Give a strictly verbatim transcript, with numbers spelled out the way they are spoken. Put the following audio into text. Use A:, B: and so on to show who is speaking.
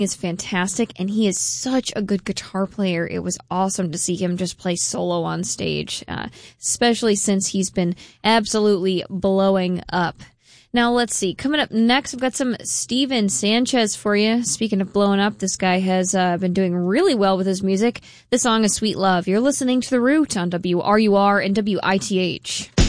A: is fantastic, and he is such a good guitar player. It was awesome to see him just play solo on stage, uh, especially since he's been absolutely blowing up. Now, let's see. Coming up next, I've got some Steven Sanchez for you. Speaking of blowing up, this guy has uh, been doing really well with his music. The song is Sweet Love. You're listening to The Root on W R U R and W I T H.